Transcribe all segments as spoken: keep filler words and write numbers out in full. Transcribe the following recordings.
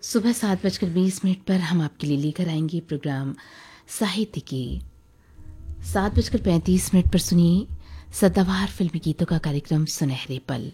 सुबह सात बजकर बीस मिनट पर हम आपके लिए लेकर आएंगे प्रोग्राम साहित्य की। सात बजकर पैंतीस मिनट पर सुनिए सदाबहार फिल्मी गीतों का कार्यक्रम सुनहरे पल।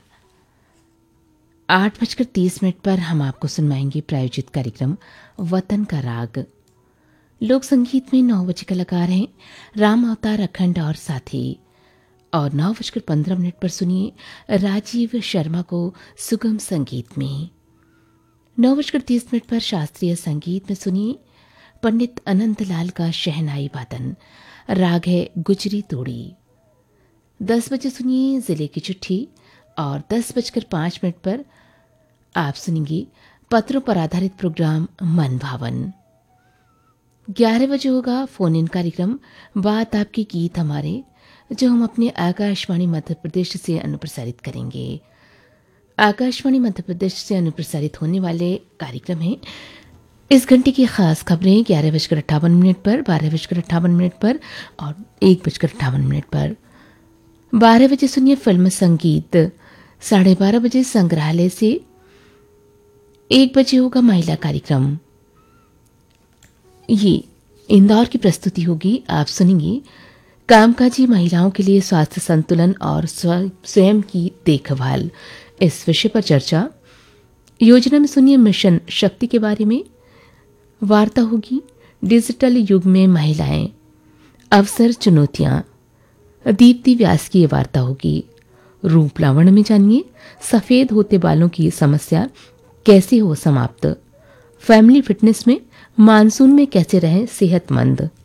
आठ बजकर तीस मिनट पर हम आपको सुनवाएंगे प्रायोजित कार्यक्रम वतन का राग। लोक संगीत में नौ बजे कलाकार हैं राम अवतार अखंड और साथी। और नौ बजकर पंद्रह मिनट पर सुनिए राजीव शर्मा को सुगम संगीत में। नौ बजकर तीस मिनट पर शास्त्रीय संगीत में सुनिए पंडित अनंत लाल का शहनाई वादन, राग है गुजरी तोड़ी। दस बजे सुनिए जिले की चिट्ठी और दस बजकर पाँच मिनट पर आप सुनेंगे पत्रों पर आधारित प्रोग्राम मन भावन। ग्यारह बजे होगा फोन इन कार्यक्रम बात आपके गीत हमारे, जो हम अपने आकाशवाणी मध्य प्रदेश से अनुप्रसारित करेंगे। आकाशवाणी मध्य प्रदेश से अनुप्रसारित होने वाले कार्यक्रम हैं इस घंटे की खास खबरें ग्यारह बजकर अट्ठावन मिनट पर, बारह बजकर अट्ठावन मिनट पर और एक बजकर अट्ठावन मिनट पर। बारह बजे सुनिए फिल्म संगीत, साढ़े बारह बजे संग्रहालय से, एक बजे होगा महिला कार्यक्रम। ये इंदौर की प्रस्तुति होगी। आप सुनेंगे कामकाजी महिलाओं के लिए स्वास्थ्य संतुलन और स्वयं की देखभाल, इस विषय पर चर्चा। योजना में सुनिए मिशन शक्ति के बारे में। वार्ता होगी डिजिटल युग में महिलाएं, अवसर चुनौतियां, दीप्ति व्यास की ये वार्ता होगी। रूप लावण्य में जानिए सफेद होते बालों की समस्या कैसे हो समाप्त। फैमिली फिटनेस में मानसून में कैसे रहें सेहतमंद।